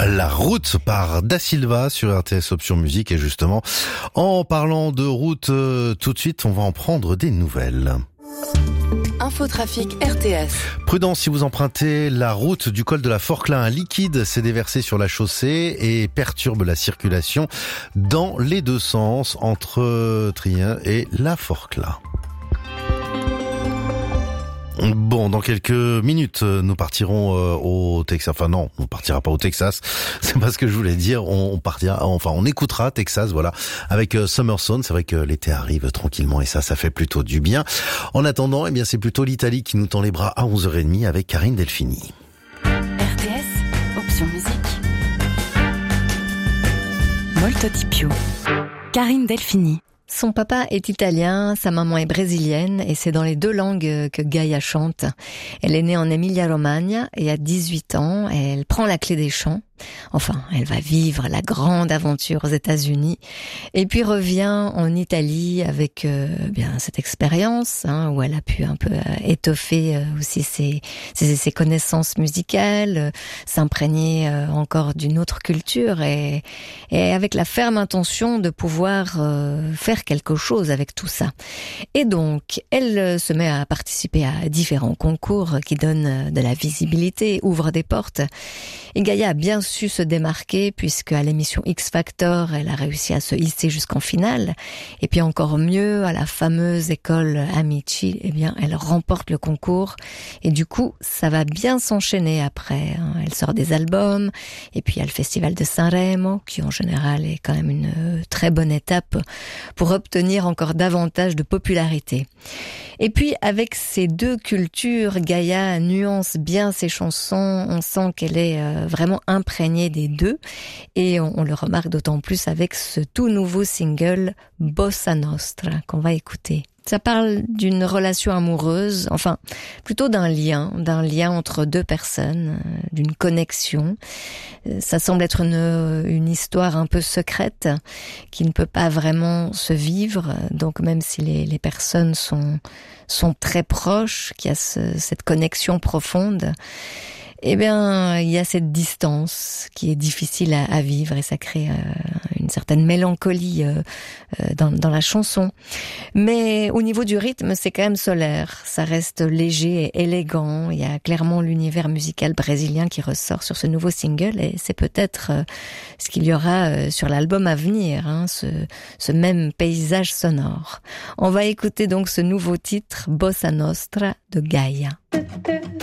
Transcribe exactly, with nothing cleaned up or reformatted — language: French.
La route par Da Silva sur R T S Option Musique. Et justement, en parlant de route, euh, tout de suite, on va en prendre des nouvelles. Infotrafic R T S. Prudence si vous empruntez la route du col de la Forclaz. Un liquide s'est déversé sur la chaussée et perturbe la circulation dans les deux sens entre Trien et la Forclaz. Bon, dans quelques minutes, nous partirons euh, au Texas. Enfin non, on partira pas au Texas. C'est pas ce que je voulais dire. On, on partira, enfin on écoutera Texas, voilà, avec euh, Summer Sound. C'est vrai que l'été arrive tranquillement et ça, ça fait plutôt du bien. En attendant, eh bien c'est plutôt l'Italie qui nous tend les bras à onze heures trente avec Karine Delphini. R T S, Option Musique. Molto di più. Karine Delphini. Son papa est italien, sa maman est brésilienne et c'est dans les deux langues que Gaia chante. Elle est née en Emilia-Romagna et à dix-huit ans, elle prend la clé des champs. Enfin, elle va vivre la grande aventure aux États-Unis et puis revient en Italie avec euh, bien cette expérience hein, où elle a pu un peu euh, étoffer euh, aussi ses, ses, ses connaissances musicales, euh, s'imprégner euh, encore d'une autre culture et, et avec la ferme intention de pouvoir euh, faire quelque chose avec tout ça. Et donc, elle euh, se met à participer à différents concours qui donnent de la visibilité, ouvrent des portes. Et Gaia a bien su se démarquer puisque à l'émission X Factor, elle a réussi à se hisser jusqu'en finale. Et puis encore mieux, à la fameuse école Amici, eh bien, elle remporte le concours. Et du coup, ça va bien s'enchaîner après. Elle sort des albums. Et puis il y a le festival de Sanremo, qui en général est quand même une très bonne étape pour obtenir encore davantage de popularité. Et puis, avec ces deux cultures, Gaia nuance bien ses chansons. On sent qu'elle est euh, vraiment imprégnée des deux. Et on, on le remarque d'autant plus avec ce tout nouveau single Bossa Nostra qu'on va écouter. Ça parle d'une relation amoureuse, enfin, plutôt d'un lien, d'un lien entre deux personnes, euh, d'une connexion. Ça semble être une, une histoire un peu secrète qui ne peut pas vraiment se vivre. Donc même si les, les personnes sont, sont très proches, qu'il y a ce, cette connexion profonde, eh bien, il y a cette distance qui est difficile à, à vivre et ça crée euh, une certaine mélancolie euh, euh, dans, dans la chanson. Mais au niveau du rythme, c'est quand même solaire. Ça reste léger et élégant. Il y a clairement l'univers musical brésilien qui ressort sur ce nouveau single et c'est peut-être euh, ce qu'il y aura euh, sur l'album à venir, hein, ce, ce même paysage sonore. On va écouter donc ce nouveau titre, Bossa Nostra de Gaia.